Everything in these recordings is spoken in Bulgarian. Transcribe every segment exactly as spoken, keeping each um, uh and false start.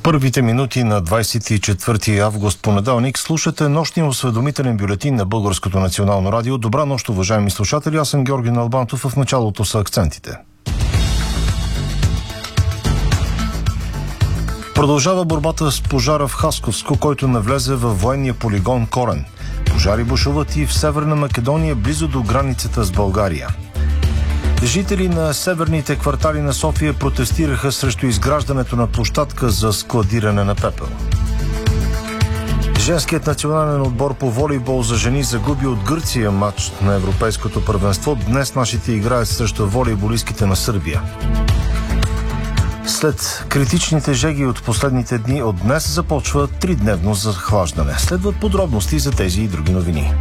Първите минути на двадесет и четвърти август, понеделник, слушате нощния осведомителен бюлетин на Българското национално радио. Добра нощ, уважаеми слушатели. Аз съм Георги Налбантов. В началото са акцентите. Продължава борбата с пожара в Хасковско, който навлезе във военния полигон Корен. Пожари бушуват и в Северна Македония, близо до границата с България. Жители на северните квартали на София протестираха срещу изграждането на площадка за складиране на пепел. Женският национален отбор по волейбол за жени загуби от Гърция матч на Европейското първенство. Днес нашите играят срещу волейболистките на Сърбия. След критичните жеги от последните дни, от днес започва тридневно захлаждане. Следват подробности за тези и други новини.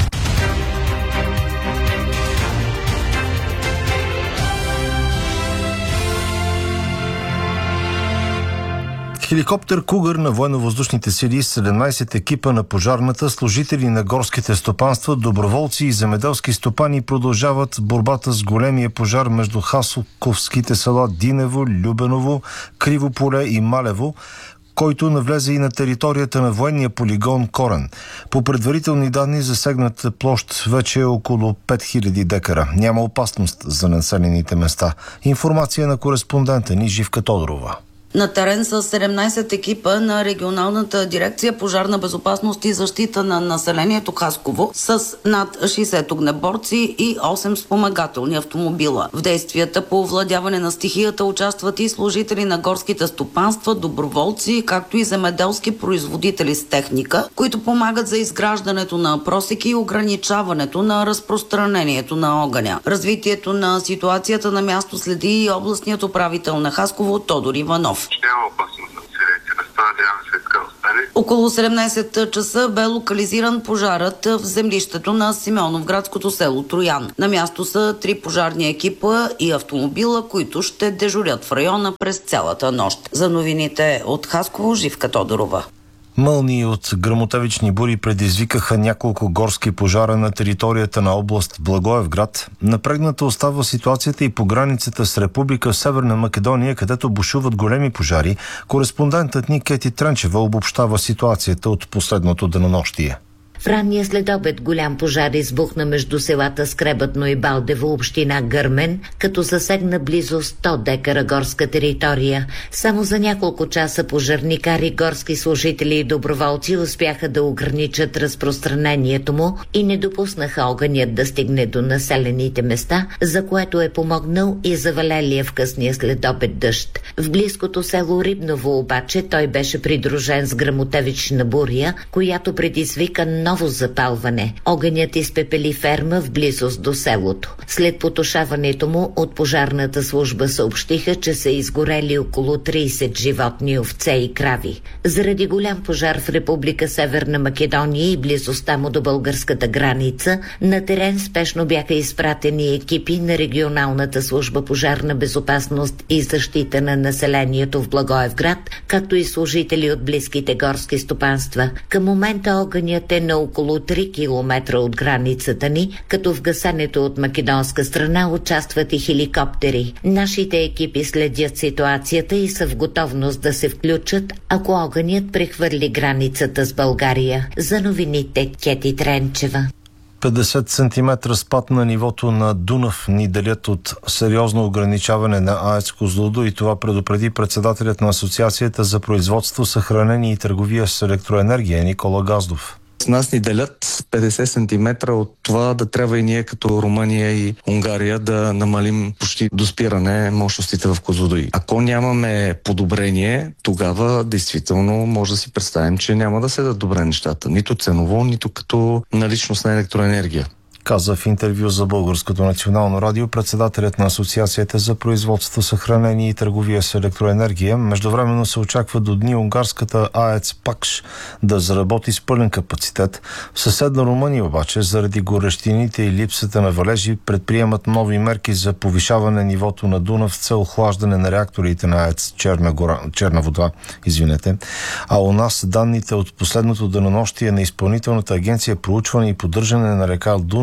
Хеликоптер Кугър на военновъздушните сили, седемнадесет екипа на пожарната, служители на горските стопанства, доброволци и земеделски стопани продължават борбата с големия пожар между хасковските села Динево, Любеново, Кривополе и Малево, който навлезе и на територията на военния полигон Корен. По предварителни данни засегната площ вече е около пет хиляди декара. Няма опасност за населените места. Информация на кореспондента ни Живка Тодорова. На терен са седемнадесет екипа на регионалната дирекция пожарна безопасност и защита на населението Хасково с над шейсет огнеборци и осем спомагателни автомобила. В действията по овладяване на стихията участват и служители на горските стопанства, доброволци, както и земеделски производители с техника, които помагат за изграждането на просеки и ограничаването на разпространението на огъня. Развитието на ситуацията на място следи и областният управител на Хасково Тодор Иванов. Няма опасност на населените места, надяваме се така остане. Около седемнадесет часа бе локализиран пожарът в землището на Симеоновградското село Троян. На място са три пожарни екипа и автомобила, които ще дежурят в района през цялата нощ. За новините от Хасково, Живка Тодорова. Мълнии от гръмотевични бури предизвикаха няколко горски пожара на територията на област Благоевград. Напрегната остава ситуацията и по границата с Република Северна Македония, където бушуват големи пожари. Кореспондентът ни Кети Тренчева обобщава ситуацията от последното денонощие. В ранния следобед голям пожар избухна между селата Скребатно и Балдево, община Гърмен, като засегна близо сто декара горска територия. Само за няколко часа пожарникари, горски служители и доброволци успяха да ограничат разпространението му и не допуснаха огънят да стигне до населените места, за което е помогнал и завалелия в късния следобед дъжд. В близкото село Рибново обаче той беше придружен с гръмотевична буря, която предизвика ново ново запалване. Огънят изпепели ферма в близост до селото. След потушаването му от пожарната служба съобщиха, че са изгорели около тридесет животни, овце и крави. Заради голям пожар в Република Северна Македония и близостта му до българската граница, на терен спешно бяха изпратени екипи на регионалната служба пожарна безопасност и защита на населението в Благоевград, както и служители от близките горски стопанства. Към момента огънят е на около три километра от границата ни, като в гасенето от македонска страна участват и хеликоптери. Нашите екипи следят ситуацията и са в готовност да се включат, ако огънят прехвърли границата с България. За новините Кети Тренчева. петдесет сантиметра спад на нивото на Дунав ни делят от сериозно ограничаване на АЕЦ Козлодуй, и това предупреди председателят на Асоциацията за производство, съхранение и търговия с електроенергия Никола Газдов. С нас ни делят петдесет сантиметра от това да трябва и ние като Румъния и Унгария да намалим почти до спиране мощностите в Козлодуй. Ако нямаме подобрение, тогава действително може да си представим, че няма да се дадат добре нещата. Нито ценово, нито като наличност на електроенергия. Каза в интервю за Българското национално радио председателят на Асоциацията за производство, съхранение и търговия с електроенергия. Междувременно се очаква до дни унгарската АЕЦ Пакш да заработи с пълен капацитет. В съседна Румъния обаче, заради горещините и липсата на валежи, предприемат нови мерки за повишаване нивото на Дунав с цел охлаждане на реакторите на АЕЦ Черна, гора, Черна вода. Извинете. А у нас данните от последното денонощие на Изпълнителната агенция проучване и поддържане на река Дунав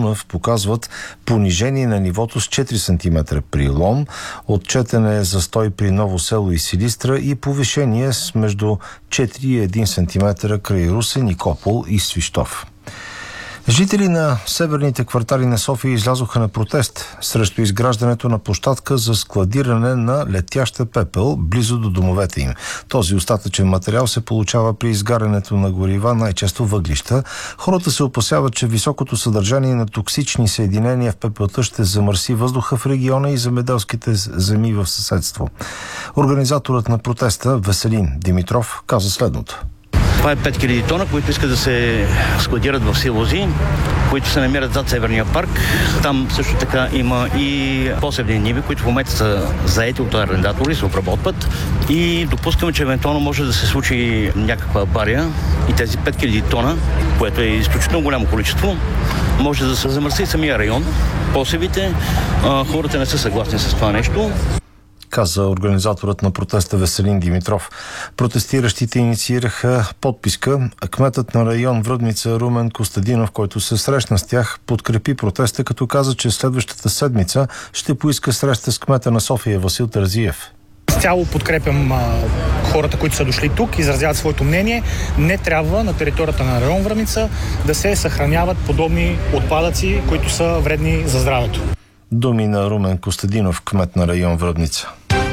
Дунав показват понижение на нивото с четири сантиметра при Лом, отчетен е застой при Ново село и Силистра и повишение с между четири и един сантиметър край Русе, Никопол и Свищов. Жители на северните квартали на София излязоха на протест срещу изграждането на площадка за складиране на летяща пепел близо до домовете им. Този остатъчен материал се получава при изгарянето на горива, най-често въглища. Хората се опасяват, че високото съдържание на токсични съединения в пепелта ще замърси въздуха в региона и земеделските земи в съседство. Организаторът на протеста Веселин Димитров каза следното. Това е пет хиляди тона, които искат да се складират в силози, които се намират зад Северния парк. Там също така има и посевни ниви, които в момента са заети от арендатори, се обработват и допускаме, че евентуално може да се случи някаква авария и тези пет хиляди тона, което е изключително голямо количество, може да се замърси самия район. Посевите, хората не са съгласни с това нещо, каза организаторът на протеста Веселин Димитров. Протестиращите инициираха подписка. Кметът на район Връдница Румен Костадинов, който се срещна с тях, подкрепи протеста, като каза, че следващата седмица ще поиска среща с кмета на София Васил Терзиев. Цяло подкрепям а, хората, които са дошли тук, изразяват своето мнение. Не трябва на територията на район Връдница да се съхраняват подобни отпадъци, които са вредни за здравето. Думи на Румен Костадинов, кмет на район Връдница.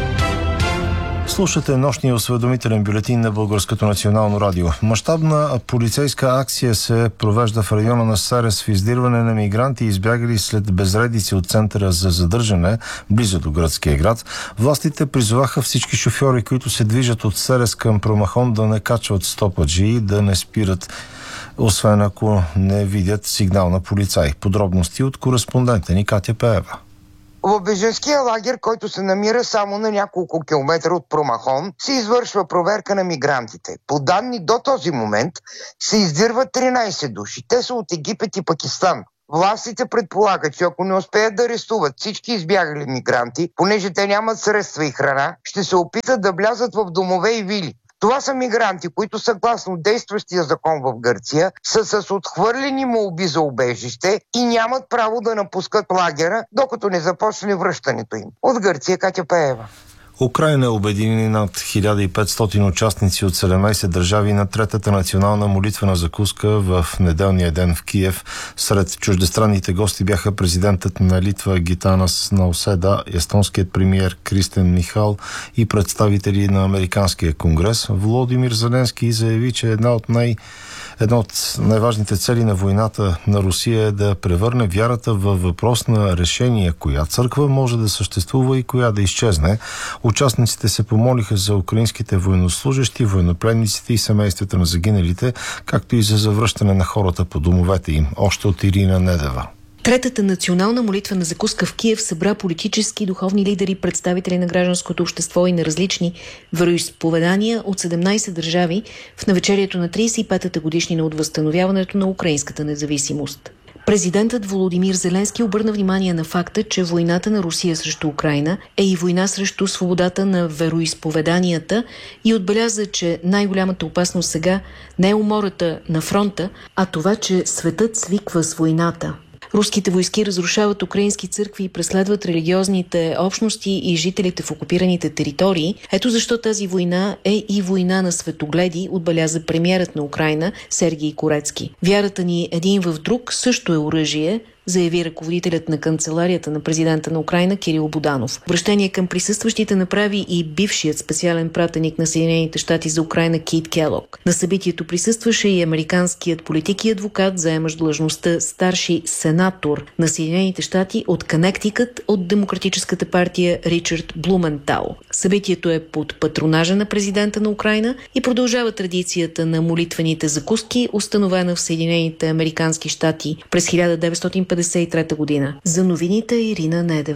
Слушате нощния осведомителен бюлетин на Българското национално радио. Мащабна полицейска акция се провежда в района на Серес в издирване на мигранти, избягали след безредици от центъра за задържане, близо до гръцкия град. Властите призоваха всички шофьори, които се движат от Серес към Промахон, да не качват стопаджи и да не спират, освен ако не видят сигнал на полицай. Подробности от кореспондента ни Катя Пеева. В бежанския лагер, който се намира само на няколко километра от Промахон, се извършва проверка на мигрантите. По данни до този момент се издирват тринайсет души. Те са от Египет и Пакистан. Властите предполагат, че ако не успеят да арестуват всички избягали мигранти, понеже те нямат средства и храна, ще се опитат да влязат в домове и вили. Това са мигранти, които съгласно действащия закон в Гърция са с отхвърлени молби за убежище и нямат право да напускат лагера, докато не започне връщането им. От Гърция Катя Пеева. Украйна обедини над хиляда и петстотин участници от седемнайсет държави на третата национална молитвена закуска в неделния ден в Киев. Сред чуждестранните гости бяха президентът на Литва Гитанас Науседа, естонският премиер Кристен Михал и представители на Американския конгрес. Володимир Зеленски заяви, че една от най- Една от най-важните цели на войната на Русия е да превърне вярата във въпрос на решение, коя църква може да съществува и коя да изчезне. Участниците се помолиха за украинските военнослужещи, военнопленниците и семействата на загиналите, както и за завръщане на хората по домовете им. Още от Ирина Недева. Третата национална молитвена закуска в Киев събра политически и духовни лидери, представители на гражданското общество и на различни вероизповедания от седемнайсет държави в навечерието на трийсет и петата годишнина от възстановяването на украинската независимост. Президентът Володимир Зеленски обърна внимание на факта, че войната на Русия срещу Украйна е и война срещу свободата на вероизповеданията и отбеляза, че най-голямата опасност сега не е умората на фронта, а това, че светът свиква с войната. Руските войски разрушават украински църкви и преследват религиозните общности и жителите в окупираните територии. Ето защо тази война е и война на светогледи, отбеляза премиерът на Украйна Сергий Корецки. Вярата ни един в друг също е оръжие, заяви ръководителят на канцеларията на президента на Украйна Кирил Буданов. Обръщение към присъстващите направи и бившият специален пратеник на Съединените щати за Украйна Кейт Келог. На събитието присъстваше и американският политик и адвокат, заемащ длъжността старши сенатор на Съединените щати от Конектикът от Демократическата партия Ричард Блументал. Събитието е под патронажа на президента на Украйна и продължава традицията на молитвените закуски, установена в Съединените американски щати през хиляда деветстотин петдесет и трета година. За новините Ирина Недева.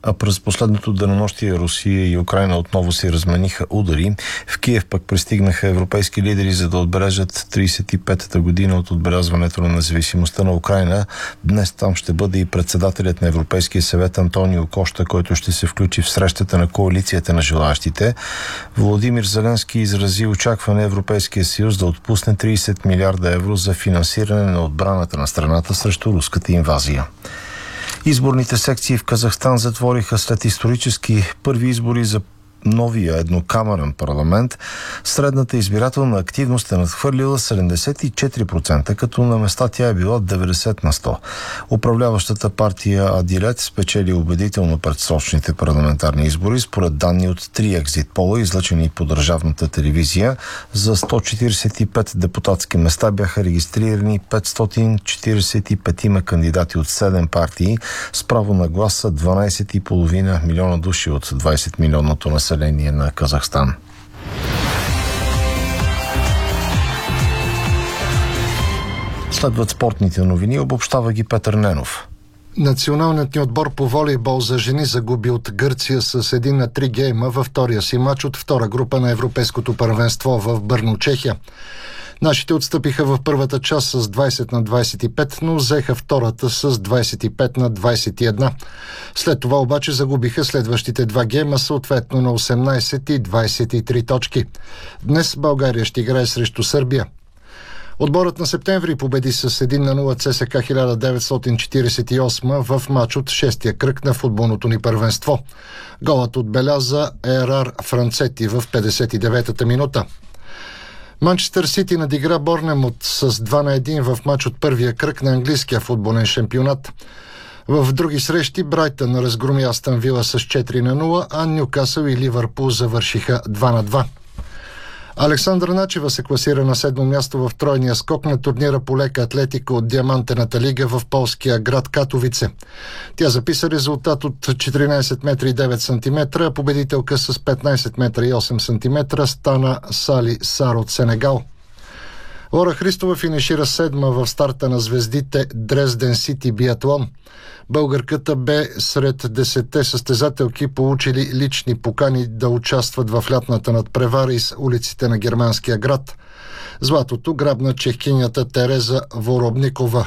А през последното денонощие Русия и Украйна отново се размениха удари. В Киев пък пристигнаха европейски лидери, за да отбележат тридесет и петата година от отбелязването на независимостта на Украйна. Днес там ще бъде и председателят на Европейския съвет Антонио Кошта, който ще се включи в срещата на коалицията на желаящите. Володимир Зеленски изрази очакване Европейския съюз да отпусне тридесет милиарда евро за финансиране на отбраната на страната срещу руската инвазия. Изборните секции в Казахстан затвориха след исторически първи избори за новия еднокамерен парламент. Средната избирателна активност е надхвърлила седемдесет и четири процента, като на места тя е била деветдесет на сто. Управляващата партия Адилет спечели убедително предсрочните парламентарни избори, според данни от три екзит пола, излъчени по държавната телевизия. За сто четиридесет и пет депутатски места бяха регистрирани петстотин четиридесет и пет кандидати от седем партии, с право на глас са дванадесет и половина милиона души от двадесет милионното население на Казахстан. Следват спортните новини, обобщава ги Петър Ненов. Националният ни отбор по волейбол за жени загуби от Гърция с един на три гейма във втория си мач от втора група на Европейското първенство в Бърно, Чехия. Нашите отстъпиха в първата част с двадесет на двадесет и пет, но взеха втората с двадесет и пет на двадесет и едно. След това обаче загубиха следващите два гейма, съответно на осемнадесет и двадесет и три точки. Днес България ще играе срещу Сърбия. Отборът на Септември победи с един на нула ЦСКА хиляда деветстотин четиридесет и осма в мач от шестия кръг на футболното ни първенство. Голът отбеляза Ерар Францети в петдесет и деветата минута. Манчестър Сити надигра Борнемут с два на едно в мач от първия кръг на английския футболен шампионат. В други срещи Брайтън разгроми Астън Вила с четири на нула, а Нюкасъл и Ливърпул завършиха два на два. Александра Начева се класира на седмо място в тройния скок на турнира по лека атлетика от Диамантената лига в полския град Катовице. Тя записа резултат от четиринадесет метра и девет сантиметра, а победителка с петнадесет метра и осем сантиметра стана Сали Сар от Сенегал. Лора Христова финишира седма в старта на звездите Дрезден Сити биатлон. Българката бе сред десетте състезателки, получили лични покани да участват в лятната надпревара из улиците на германския град. Златото грабна чехкинята Тереза Воробникова.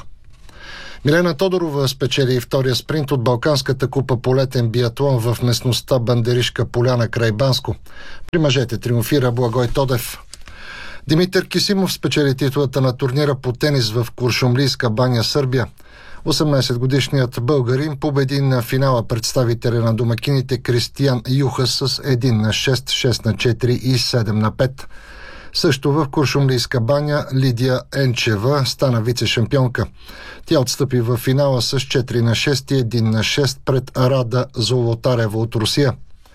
Милена Тодорова спечели и втория спринт от Балканската купа по летен биатлон в местността Бандеришка поляна край Банско. При мъжете триумфира Благой Тодев. Димитър Кисимов спечели титулата на турнира по тенис в Куршумлийска баня, Сърбия. осемнадесетгодишният българин победи на финала представителя на домакините Кристиян Юха с един на шест, шест на четири и седем на пет. Също в Куршумлийска баня Лидия Енчева стана вице-шампионка. Тя отстъпи в финала с четири на шест и един на шест пред Рада Золотарева от Русия.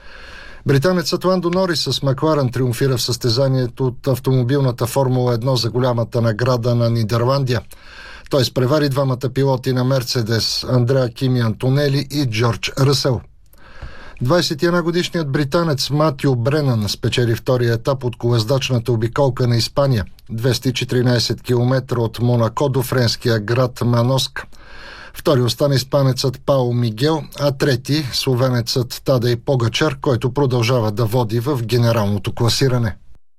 Британецът Ландо Норис с Макларен триумфира в състезанието от автомобилната Формула едно за голямата награда на Нидерландия. Той спревари двамата пилоти на Мерцедес Андреа Кими Антонели и Джордж Ръсел. двадесет и една годишният британец Матио Бренан спечели втория етап от колездачната обиколка на Испания, двеста и четиринадесет километра от Монако до френския град Маноск. Втори остана испанецът Пао Мигел, а трети словенецът Тадей Погачар, който продължава да води в генералното класиране.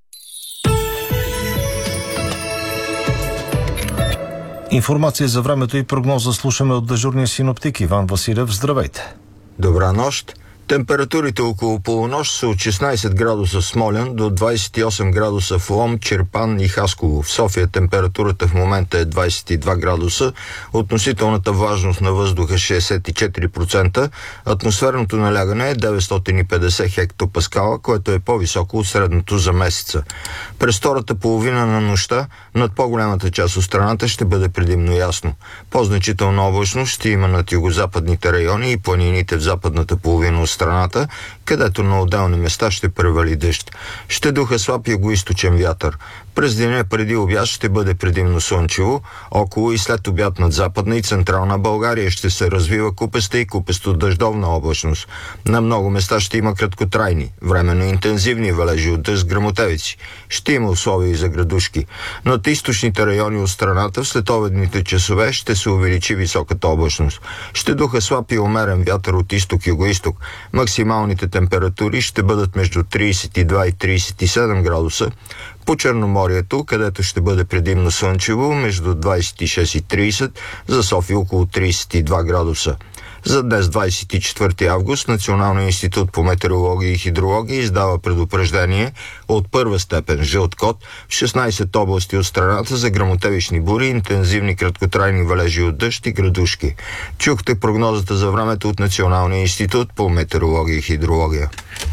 Информация за времето и прогноза слушаме от дежурния синоптик Иван Василев. Здравейте! Добра нощ! Температурите около полунощ са от шестнадесет градуса в Смолян до двадесет и осем градуса в Лом, Чирпан и Хасково. В София температурата в момента е двадесет и два градуса, относителната влажност на въздуха шестдесет и четири процента, атмосферното налягане е деветстотин и петдесет хектопаскала, което е по-високо от средното за месеца. През втората половина на нощта над по-голямата част от страната ще бъде предимно ясно. По-значителна облачност ще има над югозападните райони и планините в западната половина от страната, където на отделни места ще превали дъжд. Ще духа слаб югоизточен вятър. През деня преди обяд ще бъде предимно слънчево, около и след обяд над Западна и Централна България ще се развива купеста и купесто дъждовна облачност. На много места ще има краткотрайни, временно интензивни валежи от дъжд, гръмотевици. Ще има условия и за градушки. Над източните райони от страната в следобедните часове ще се увеличи високата облачност. Ще духа слаб и умерен вятър от изток-югоизток. Максималните температури ще бъдат между трийсет и два и трийсет и седем градуса. По Черноморието, където ще бъде предимно слънчево, между двайсет и шест и трийсет, за София около трийсет и два градуса. За днес, двайсет и четвърти август, Националният институт по метеорология и хидрология издава предупреждение от първа степен жълт код в шестнайсет области от страната за гръмотевични бури, интензивни краткотрайни валежи от дъжд и градушки. Чухте прогнозата за времето от Националния институт по метеорология и хидрология.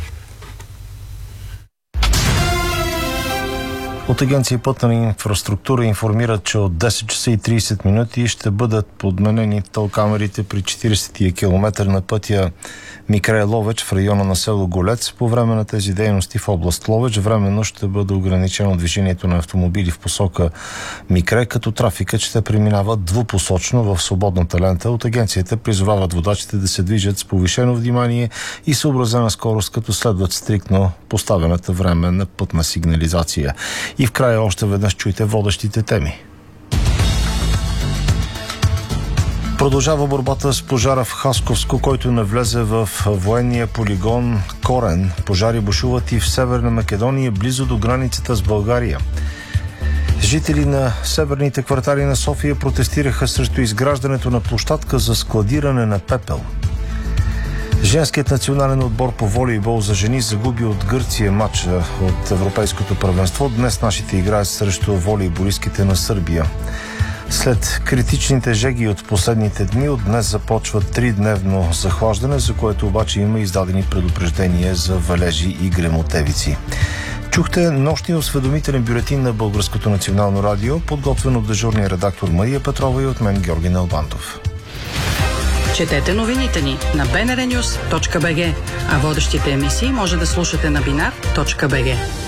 От Агенция пътна инфраструктура информират, че от десет часа и трийсет минути ще бъдат подменени толкамерите при четирийсетия километър на пътя Микре Ловеч в района на село Голец. По време на тези дейности в област Ловеч временно ще бъде ограничено движението на автомобили в посока Микре, като трафикът ще преминава двупосочно в свободната лента. От агенцията призовават водачите да се движат с повишено внимание и съобразена скорост, като следват стриктно поставената време на пътна сигнализация. И в края още веднъж чуйте водещите теми. Продължава борбата с пожара в Хасковско, който навлезе в военния полигон Корен. Пожари бушуват и в Северна Македония, близо до границата с България. Жители на северните квартали на София протестираха срещу изграждането на площадка за складиране на пепел. Женският национален отбор по волейбол за жени загуби от Гърция матча от Европейското първенство. Днес нашите играят срещу волейболистките на Сърбия. След критичните жеги от последните дни, от днес започва тридневно захлаждане, за което обаче има издадени предупреждения за валежи и гремотевици. Чухте нощния осведомителен бюлетин на Българското национално радио, подготвен от дежурния редактор Мария Петрова и от мен Георги Налбантов. Четете новините ни на би ен ар нюс точка би джи, а водещите емисии може да слушате на бинар точка би джи.